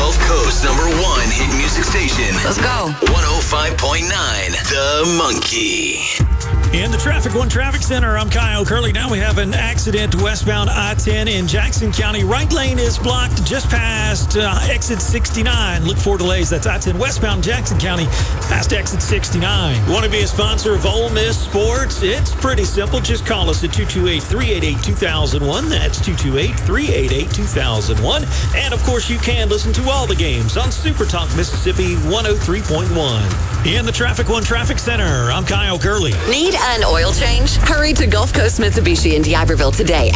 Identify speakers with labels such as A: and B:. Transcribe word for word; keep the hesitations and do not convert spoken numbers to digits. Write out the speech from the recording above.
A: Gulf Coast number one hit music station.
B: Let's go.
A: one oh five point nine The Monkey.
C: In the Traffic One Traffic Center, I'm Kyle Curley. Now we have an accident westbound I ten in Jackson County. Right lane is blocked just past uh, exit sixty-nine. Look for delays. That's I ten westbound Jackson County past exit sixty-nine. Want to be a sponsor of Ole Miss Sports? It's pretty simple. Just call us at two two eight, three eight eight, two thousand one. That's two two eight, three eight eight, two thousand one. And, of course, you can listen to all the games on Super Talk Mississippi one oh three point one. In the Traffic One Traffic Center, I'm Kyle Curley.
B: Need an oil change? Hurry to Gulf Coast Mitsubishi in D'Iberville today.